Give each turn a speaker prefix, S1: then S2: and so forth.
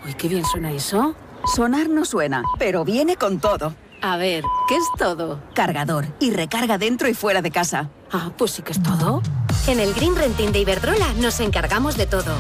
S1: Uy, qué bien suena eso.
S2: Sonar no suena, pero viene con todo.
S1: A ver, ¿qué es todo?
S2: Cargador y recarga dentro y fuera de casa.
S1: Ah, pues sí que es todo.
S3: En el Green Renting de Iberdrola nos encargamos de todo.